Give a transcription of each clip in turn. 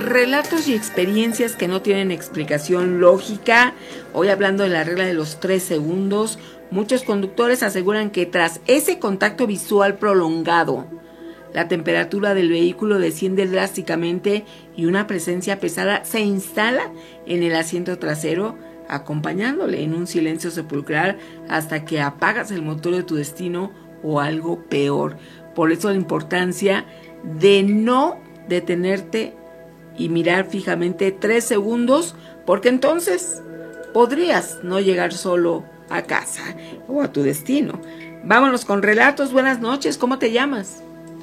Relatos y experiencias que no tienen explicación lógica. Hoy hablando de la regla de los 3 segundos, muchos conductores aseguran que tras ese contacto visual prolongado, la temperatura del vehículo desciende drásticamente y una presencia pesada se instala en el asiento trasero, acompañándole en un silencio sepulcral hasta que apagas el motor de tu destino o algo peor. Por eso la importancia de no detenerte y mirar fijamente 3 segundos, porque entonces podrías no llegar solo a casa o a tu destino. Vámonos con relatos. Buenas noches, ¿cómo te llamas?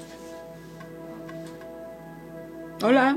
Hola.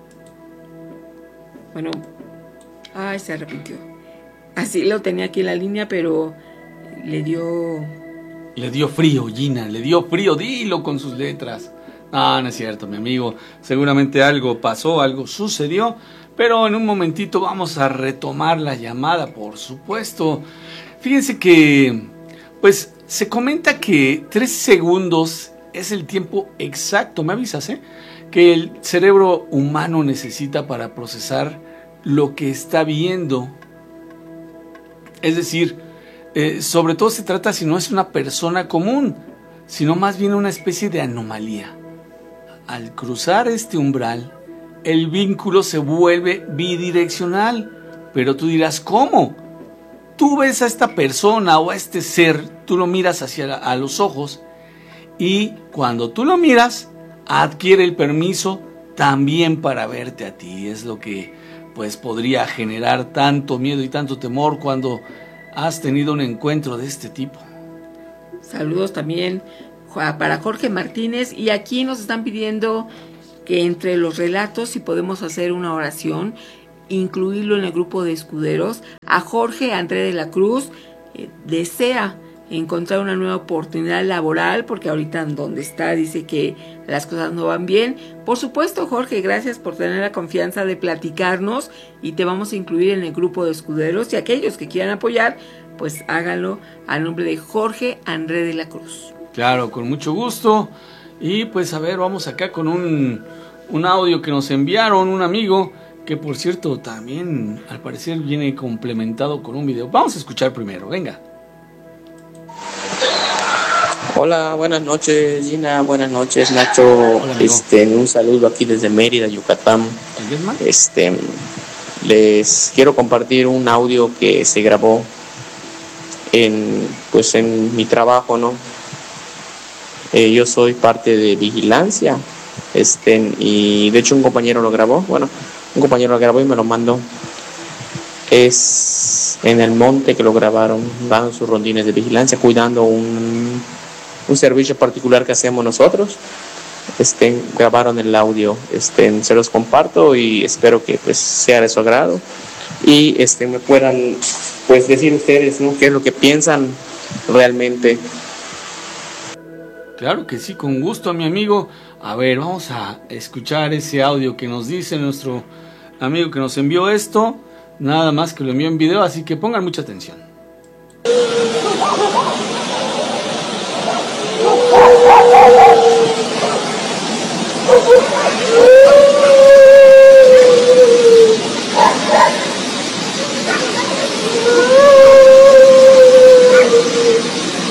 Bueno, ay, se arrepintió. Así lo tenía aquí en la línea, pero le dio frío, Gina, le dio frío, dilo con sus letras. No es cierto, mi amigo. Seguramente algo pasó, algo sucedió, pero en un momentito vamos a retomar la llamada, por supuesto. Fíjense que, pues, se comenta que 3 segundos es el tiempo exacto, ¿me avisas, que el cerebro humano necesita para procesar lo que está viendo. Es decir, sobre todo se trata si no es una persona común, sino más bien una especie de anomalía. Al cruzar este umbral, el vínculo se vuelve bidireccional. Pero tú dirás, ¿cómo? Tú ves a esta persona o a este ser, tú lo miras a los ojos, y cuando tú lo miras, adquiere el permiso también para verte a ti. Es lo que pues podría generar tanto miedo y tanto temor cuando has tenido un encuentro de este tipo. Saludos también para Jorge Martínez, y aquí nos están pidiendo que entre los relatos, si podemos hacer una oración, incluirlo en el grupo de escuderos. A Jorge André de la Cruz desea encontrar una nueva oportunidad laboral, porque ahorita en donde está dice que las cosas no van bien. Por supuesto, Jorge, gracias por tener la confianza de platicarnos, y te vamos a incluir en el grupo de escuderos, y aquellos que quieran apoyar, pues háganlo al nombre de Jorge André de la Cruz. Claro, con mucho gusto. Y pues a ver, vamos acá con un audio que nos enviaron un amigo, que por cierto también al parecer viene complementado con un video. Vamos a escuchar primero, venga. Hola, buenas noches Gina, buenas noches Nacho. Hola, un saludo aquí desde Mérida, Yucatán. Les quiero compartir un audio que se grabó en mi trabajo, ¿no? Yo soy parte de vigilancia, y de hecho un compañero lo grabó, y me lo mandó. Es en el monte que lo grabaron, dando sus rondines de vigilancia, cuidando un servicio particular que hacemos nosotros. Grabaron el audio, se los comparto y espero que pues sea de su agrado, y me puedan pues decir ustedes, ¿no?, qué es lo que piensan realmente. Claro que sí, con gusto, mi amigo. A ver, vamos a escuchar ese audio que nos dice nuestro amigo que nos envió esto. Nada más que lo envió en video, así que pongan mucha atención.